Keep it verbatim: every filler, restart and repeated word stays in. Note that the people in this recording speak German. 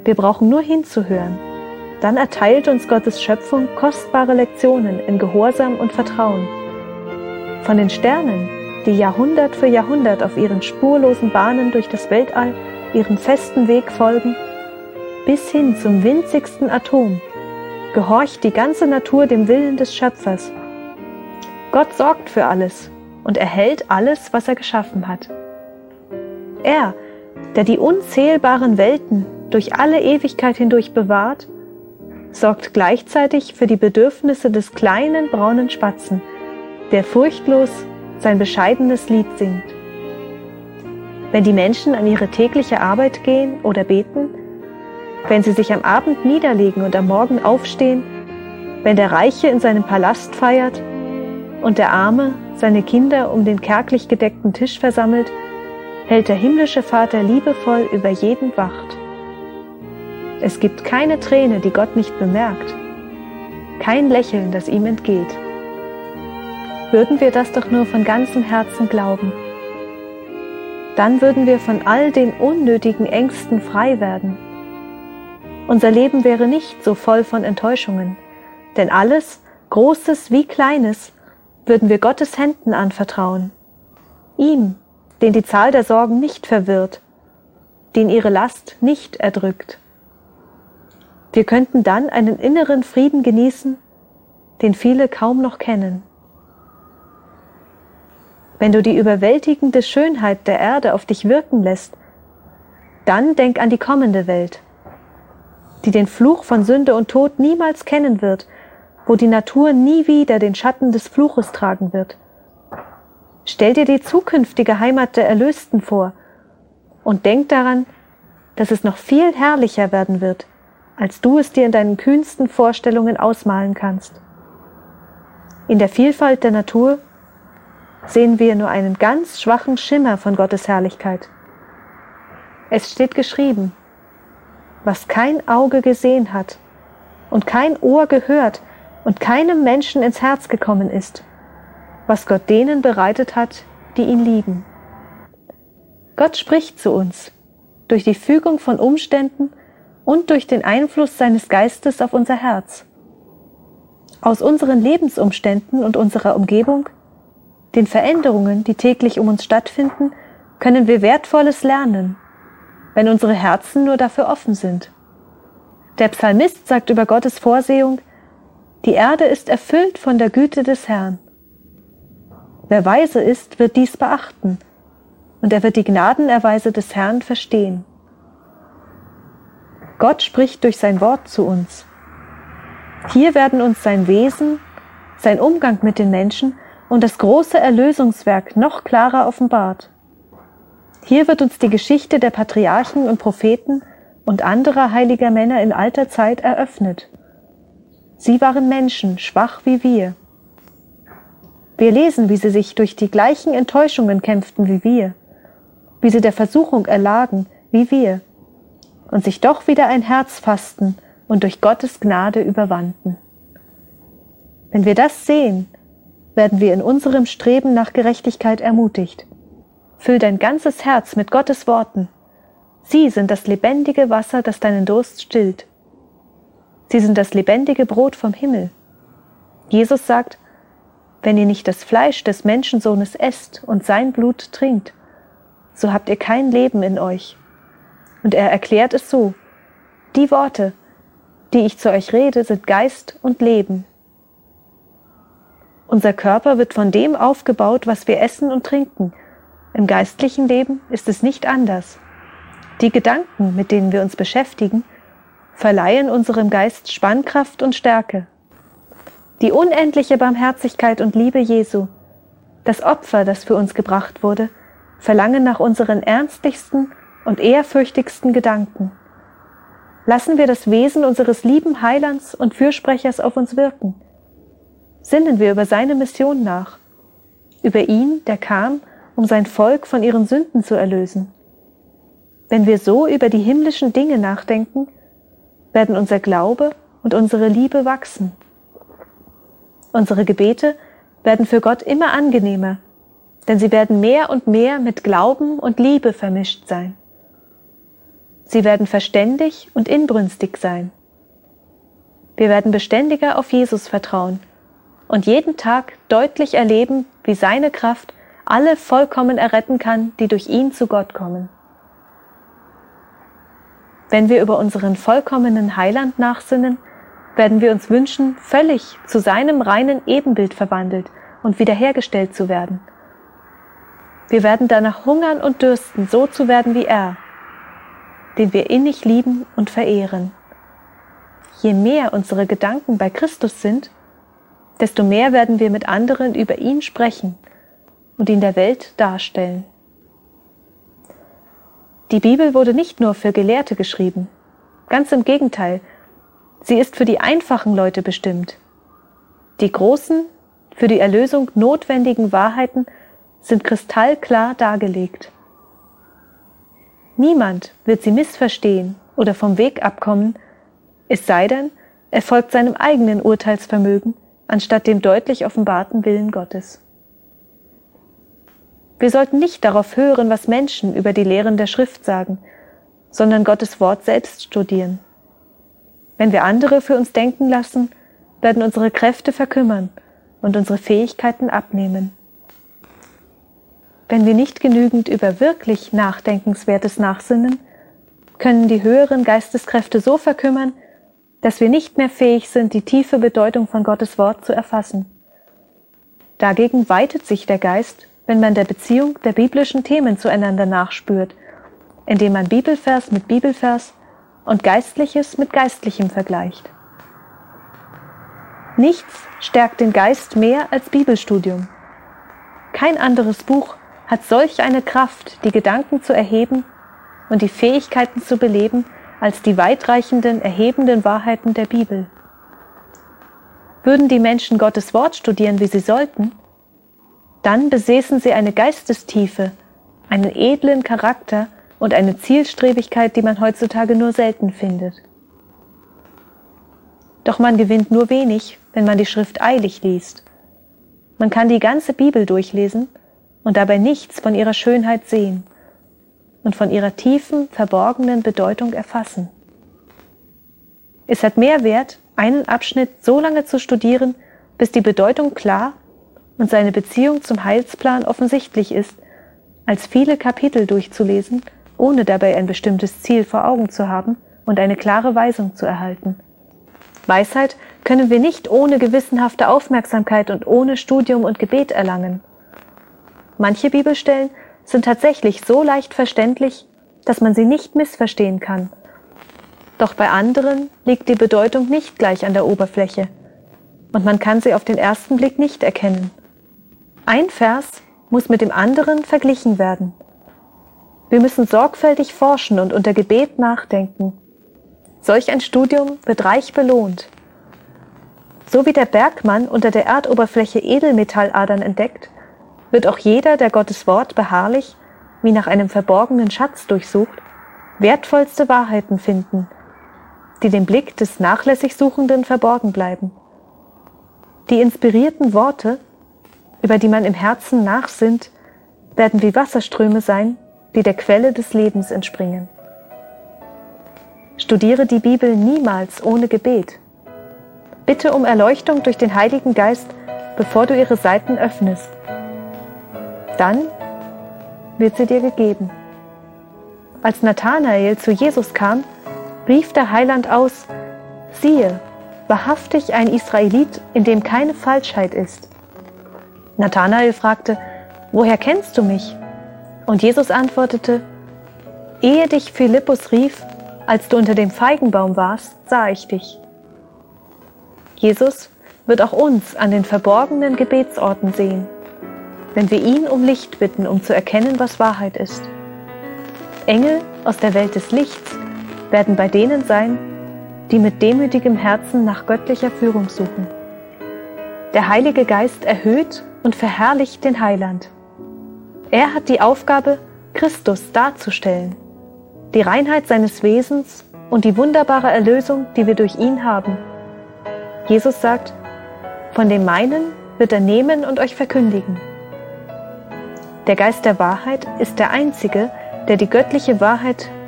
Wir brauchen nur hinzuhören. Dann erteilt uns Gottes Schöpfung kostbare Lektionen in Gehorsam und Vertrauen. Von den Sternen, die Jahrhundert für Jahrhundert auf ihren spurlosen Bahnen durch das Weltall ihren festen Weg folgen, bis hin zum winzigsten Atom, gehorcht die ganze Natur dem Willen des Schöpfers. Gott sorgt für alles und erhält alles, was er geschaffen hat. Er, der die unzählbaren Welten durch alle Ewigkeit hindurch bewahrt, sorgt gleichzeitig für die Bedürfnisse des kleinen braunen Spatzen, der furchtlos sein bescheidenes Lied singt. Wenn die Menschen an ihre tägliche Arbeit gehen oder beten, wenn sie sich am Abend niederlegen und am Morgen aufstehen, wenn der Reiche in seinem Palast feiert und der Arme seine Kinder um den kärglich gedeckten Tisch versammelt, hält der himmlische Vater liebevoll über jeden Wacht. Es gibt keine Träne, die Gott nicht bemerkt, kein Lächeln, das ihm entgeht. Würden wir das doch nur von ganzem Herzen glauben, dann würden wir von all den unnötigen Ängsten frei werden. Unser Leben wäre nicht so voll von Enttäuschungen, denn alles, Großes wie Kleines, würden wir Gottes Händen anvertrauen. Ihm, den die Zahl der Sorgen nicht verwirrt, den ihre Last nicht erdrückt. Wir könnten dann einen inneren Frieden genießen, den viele kaum noch kennen. Wenn du die überwältigende Schönheit der Erde auf dich wirken lässt, dann denk an die kommende Welt, die den Fluch von Sünde und Tod niemals kennen wird, wo die Natur nie wieder den Schatten des Fluches tragen wird. Stell dir die zukünftige Heimat der Erlösten vor und denk daran, dass es noch viel herrlicher werden wird, als du es dir in deinen kühnsten Vorstellungen ausmalen kannst. In der Vielfalt der Natur sehen wir nur einen ganz schwachen Schimmer von Gottes Herrlichkeit. Es steht geschrieben, was kein Auge gesehen hat und kein Ohr gehört und keinem Menschen ins Herz gekommen ist, was Gott denen bereitet hat, die ihn lieben. Gott spricht zu uns durch die Fügung von Umständen und durch den Einfluss seines Geistes auf unser Herz. Aus unseren Lebensumständen und unserer Umgebung, den Veränderungen, die täglich um uns stattfinden, können wir Wertvolles lernen, wenn unsere Herzen nur dafür offen sind. Der Psalmist sagt über Gottes Vorsehung, die Erde ist erfüllt von der Güte des Herrn. Wer weise ist, wird dies beachten, und er wird die Gnadenerweise des Herrn verstehen. Gott spricht durch sein Wort zu uns. Hier werden uns sein Wesen, sein Umgang mit den Menschen und das große Erlösungswerk noch klarer offenbart. Hier wird uns die Geschichte der Patriarchen und Propheten und anderer heiliger Männer in alter Zeit eröffnet. Sie waren Menschen, schwach wie wir. Wir lesen, wie sie sich durch die gleichen Enttäuschungen kämpften wie wir, wie sie der Versuchung erlagen wie wir und sich doch wieder ein Herz fassten und durch Gottes Gnade überwanden. Wenn wir das sehen, werden wir in unserem Streben nach Gerechtigkeit ermutigt. Füll dein ganzes Herz mit Gottes Worten. Sie sind das lebendige Wasser, das deinen Durst stillt. Sie sind das lebendige Brot vom Himmel. Jesus sagt, wenn ihr nicht das Fleisch des Menschensohnes esst und sein Blut trinkt, so habt ihr kein Leben in euch. Und er erklärt es so, die Worte, die ich zu euch rede, sind Geist und Leben. Unser Körper wird von dem aufgebaut, was wir essen und trinken. Im geistlichen Leben ist es nicht anders. Die Gedanken, mit denen wir uns beschäftigen, verleihen unserem Geist Spannkraft und Stärke. Die unendliche Barmherzigkeit und Liebe Jesu, das Opfer, das für uns gebracht wurde, verlangen nach unseren ernstlichsten und ehrfürchtigsten Gedanken. Lassen wir das Wesen unseres lieben Heilands und Fürsprechers auf uns wirken. Sinnen wir über seine Mission nach, über ihn, der kam, um sein Volk von ihren Sünden zu erlösen. Wenn wir so über die himmlischen Dinge nachdenken, werden unser Glaube und unsere Liebe wachsen. Unsere Gebete werden für Gott immer angenehmer, denn sie werden mehr und mehr mit Glauben und Liebe vermischt sein. Sie werden verständig und inbrünstig sein. Wir werden beständiger auf Jesus vertrauen und jeden Tag deutlich erleben, wie seine Kraft alle vollkommen erretten kann, die durch ihn zu Gott kommen. Wenn wir über unseren vollkommenen Heiland nachsinnen, werden wir uns wünschen, völlig zu seinem reinen Ebenbild verwandelt und wiederhergestellt zu werden. Wir werden danach hungern und dürsten, so zu werden wie er, den wir innig lieben und verehren. Je mehr unsere Gedanken bei Christus sind, desto mehr werden wir mit anderen über ihn sprechen und ihn der Welt darstellen. Die Bibel wurde nicht nur für Gelehrte geschrieben, ganz im Gegenteil, sie ist für die einfachen Leute bestimmt. Die großen, für die Erlösung notwendigen Wahrheiten sind kristallklar dargelegt. Niemand wird sie missverstehen oder vom Weg abkommen, es sei denn, er folgt seinem eigenen Urteilsvermögen, anstatt dem deutlich offenbarten Willen Gottes. Wir sollten nicht darauf hören, was Menschen über die Lehren der Schrift sagen, sondern Gottes Wort selbst studieren. Wenn wir andere für uns denken lassen, werden unsere Kräfte verkümmern und unsere Fähigkeiten abnehmen. Wenn wir nicht genügend über wirklich Nachdenkenswertes nachsinnen, können die höheren Geisteskräfte so verkümmern, dass wir nicht mehr fähig sind, die tiefe Bedeutung von Gottes Wort zu erfassen. Dagegen weitet sich der Geist, wenn man der Beziehung der biblischen Themen zueinander nachspürt, indem man Bibelvers mit Bibelvers und Geistliches mit Geistlichem vergleicht. Nichts stärkt den Geist mehr als Bibelstudium. Kein anderes Buch hat solch eine Kraft, die Gedanken zu erheben und die Fähigkeiten zu beleben, als die weitreichenden, erhebenden Wahrheiten der Bibel. Würden die Menschen Gottes Wort studieren, wie sie sollten, dann besäßen sie eine Geistestiefe, einen edlen Charakter und eine Zielstrebigkeit, die man heutzutage nur selten findet. Doch man gewinnt nur wenig, wenn man die Schrift eilig liest. Man kann die ganze Bibel durchlesen und dabei nichts von ihrer Schönheit sehen und von ihrer tiefen, verborgenen Bedeutung erfassen. Es hat mehr Wert, einen Abschnitt so lange zu studieren, bis die Bedeutung klar und seine Beziehung zum Heilsplan offensichtlich ist, als viele Kapitel durchzulesen, ohne dabei ein bestimmtes Ziel vor Augen zu haben und eine klare Weisung zu erhalten. Weisheit können wir nicht ohne gewissenhafte Aufmerksamkeit und ohne Studium und Gebet erlangen. Manche Bibelstellen sind tatsächlich so leicht verständlich, dass man sie nicht missverstehen kann. Doch bei anderen liegt die Bedeutung nicht gleich an der Oberfläche und man kann sie auf den ersten Blick nicht erkennen. Ein Vers muss mit dem anderen verglichen werden. Wir müssen sorgfältig forschen und unter Gebet nachdenken. Solch ein Studium wird reich belohnt. So wie der Bergmann unter der Erdoberfläche Edelmetalladern entdeckt, wird auch jeder, der Gottes Wort beharrlich, wie nach einem verborgenen Schatz durchsucht, wertvollste Wahrheiten finden, die dem Blick des nachlässig Suchenden verborgen bleiben. Die inspirierten Worte, über die man im Herzen nachsinnt, werden wie Wasserströme sein, die der Quelle des Lebens entspringen. Studiere die Bibel niemals ohne Gebet. Bitte um Erleuchtung durch den Heiligen Geist, bevor du ihre Seiten öffnest. Dann wird sie dir gegeben. Als Nathanael zu Jesus kam, rief der Heiland aus: Siehe, wahrhaftig ein Israelit, in dem keine Falschheit ist. Nathanael fragte: Woher kennst du mich? Und Jesus antwortete: Ehe dich Philippus rief, als du unter dem Feigenbaum warst, sah ich dich. Jesus wird auch uns an den verborgenen Gebetsorten sehen, wenn wir ihn um Licht bitten, um zu erkennen, was Wahrheit ist. Engel aus der Welt des Lichts werden bei denen sein, die mit demütigem Herzen nach göttlicher Führung suchen. Der Heilige Geist erhöht und verherrlicht den Heiland. Er hat die Aufgabe, Christus darzustellen, die Reinheit seines Wesens und die wunderbare Erlösung, die wir durch ihn haben. Jesus sagt: Von dem meinen wird er nehmen und euch verkündigen. Der Geist der Wahrheit ist der einzige, der die göttliche Wahrheit